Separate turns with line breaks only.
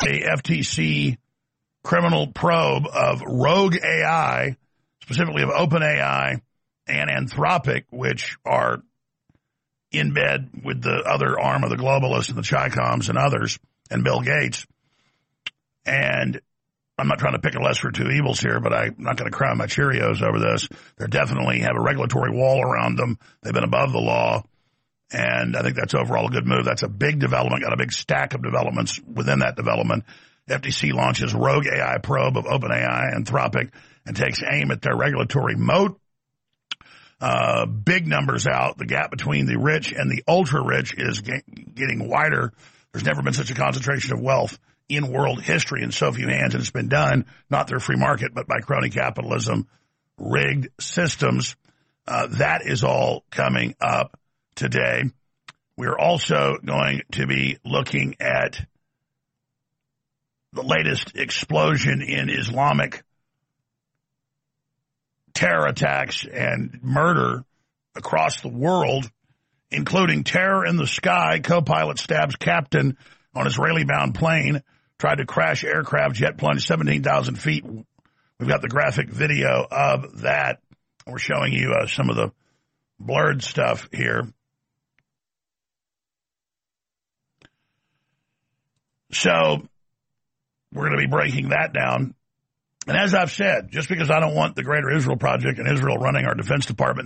a FTC criminal probe of rogue AI, specifically of OpenAI and Anthropic, which are in bed with the other arm of the globalists and the Chi-Coms and others, and Bill Gates. And I'm not trying to pick a lesser of two evils here, but I'm not going to cry my Cheerios over this. They definitely have a regulatory wall around them. They've been above the law. And I think that's overall a good move. That's a big development, got a big stack of developments within that development. FTC launches rogue AI probe of OpenAI, Anthropic, and takes aim at their regulatory moat. Big numbers out. The gap between the rich and the ultra-rich is getting wider. There's never been such a concentration of wealth in world history in so few hands, and it's been done not through free market, but by crony capitalism, rigged systems. That is all coming up today. We're also going to be looking at the latest explosion in Islamic terror attacks and murder across the world, including terror in the sky. Co-pilot stabs captain on Israeli-bound plane, tried to crash aircraft, jet plunge 17,000 feet. We've got the graphic video of that. We're showing you some of the blurred stuff here. So we're going to be breaking that down. And as I've said, just because I don't want the Greater Israel Project and Israel running our Defense Department